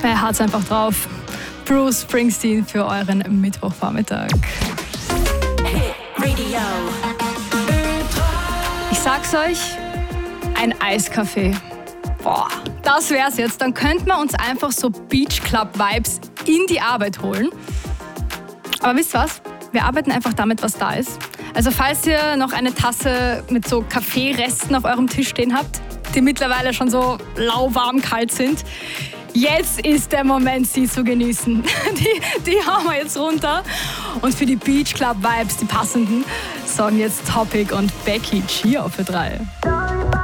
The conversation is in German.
Er hat's einfach drauf. Bruce Springsteen für euren Mittwochvormittag. Ich sag's euch, ein Eiskaffee. Boah, das wär's jetzt. Dann könnten wir uns einfach so Beach Club Vibes in die Arbeit holen. Aber wisst ihr was? Wir arbeiten einfach damit, was da ist. Also falls ihr noch eine Tasse mit so Kaffeeresten auf eurem Tisch stehen habt, die mittlerweile schon so lauwarm kalt sind, jetzt ist der Moment, sie zu genießen. Die hauen wir jetzt runter. Und für die Beach Club Vibes, die passenden, sorgen jetzt Topic und Becky Chia für 3.